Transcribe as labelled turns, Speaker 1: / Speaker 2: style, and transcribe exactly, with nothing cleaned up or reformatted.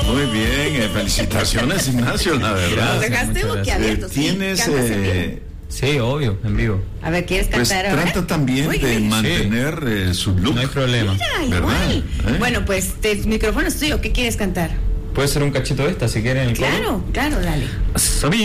Speaker 1: Muy bien, eh, felicitaciones, Ignacio, la verdad.
Speaker 2: Lo dejaste boquiabierto.
Speaker 1: Eh, Tienes...
Speaker 2: Sí,
Speaker 1: eh,
Speaker 3: Sí, obvio, en vivo.
Speaker 2: a ver, ¿quieres
Speaker 1: pues
Speaker 2: cantar ahora?
Speaker 1: trata también
Speaker 2: Oye,
Speaker 1: de
Speaker 2: oye.
Speaker 1: mantener eh, su look.
Speaker 3: No hay problema.
Speaker 2: Mira,
Speaker 1: ¿verdad?
Speaker 2: igual.
Speaker 1: ¿Eh?
Speaker 2: Bueno, pues el micrófono es tuyo. ¿Qué quieres cantar?
Speaker 3: Puede ser un cachito de esta si quieren el coro.
Speaker 2: Claro, claro, dale.
Speaker 3: Sabía